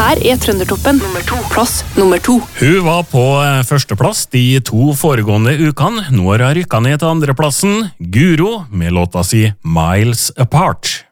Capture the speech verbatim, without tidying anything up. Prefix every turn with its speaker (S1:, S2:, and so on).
S1: Her er Trøndertoppen nummer to. Plass nummer to.
S2: Hun var på førsteplass de to foregående ukene. Nå har hun rykket ned til andreplassen. Guro med låta si Miles Apart.